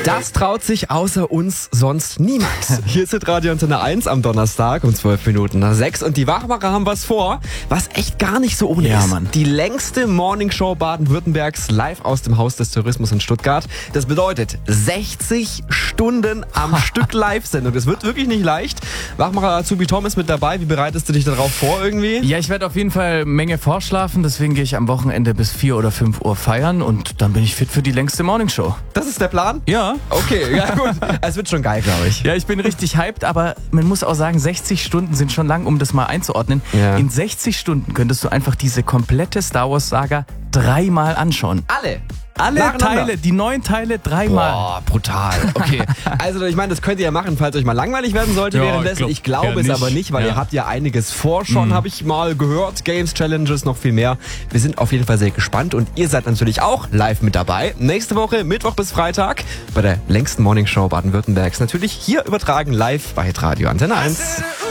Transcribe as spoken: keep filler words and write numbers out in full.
Das traut sich außer uns sonst niemand. Hier ist Radio Antenne eins am Donnerstag um zwölf Minuten nach sechs und die Wachmacher haben was vor, was echt gar nicht so ohne Ja, ist. Mann. Die längste Morningshow Baden-Württembergs live aus dem Haus des Tourismus in Stuttgart. Das bedeutet sechzig Stunden am Stück Live-Sendung. Das wird wirklich nicht leicht. Wachmacher Azubi Tom ist mit dabei. Wie bereitest du dich darauf vor irgendwie? Ja, ich werde auf jeden Fall Menge vorschlafen, deswegen gehe ich am Wochenende bis vier oder fünf Uhr feiern und dann bin ich fit für die längste Morningshow. Das ist der Plan? Ja. Okay, ja gut. Es wird schon geil, glaube ich. Ja, ich bin richtig hyped, aber man muss auch sagen, sechzig Stunden sind schon lang, um das mal einzuordnen. Ja. In sechzig Stunden könntest du einfach diese komplette Star Wars Saga dreimal anschauen. Alle. Alle Nacheinander. Teile, die neun Teile dreimal. Boah, brutal. Okay. Also ich meine, das könnt ihr ja machen, falls euch mal langweilig werden sollte Ja, währenddessen. ich Ich glaub, glaube eher es nicht. aber nicht, weil Ja. ihr habt ja einiges vor schon, habe ich mal gehört. Games, Challenges, noch viel mehr. Wir sind auf jeden Fall sehr gespannt und ihr seid natürlich auch live mit dabei. Nächste Woche, Mittwoch bis Freitag, bei der längsten Morningshow Baden-Württembergs. Natürlich hier übertragen live bei Radio Antenne eins.